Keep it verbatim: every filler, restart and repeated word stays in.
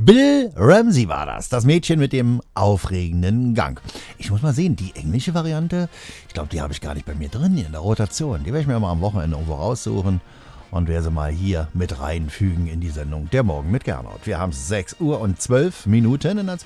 Bill Ramsey war das, das Mädchen mit dem aufregenden Gang. Ich muss mal sehen, die englische Variante, ich glaube, die habe ich gar nicht bei mir drin hier in der Rotation. Die werde ich mir mal am Wochenende irgendwo raussuchen und werde sie mal hier mit reinfügen in die Sendung Der Morgen mit Gernot. Wir haben sechs Uhr und zwölf Minuten in der